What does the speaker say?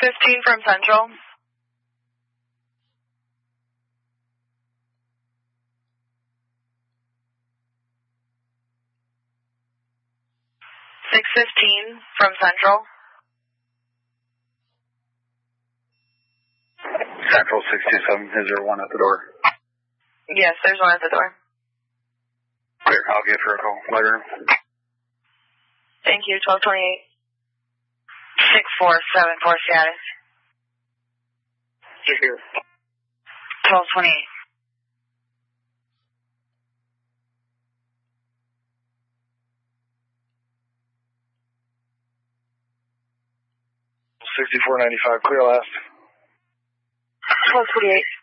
615 from Central. From Central. Central 627, is there one at the door? Yes, there's one at the door. Clear, I'll give her a call later. Thank you, 1228. 6474 status. Here. 1228. $64.95, clear last. 1228.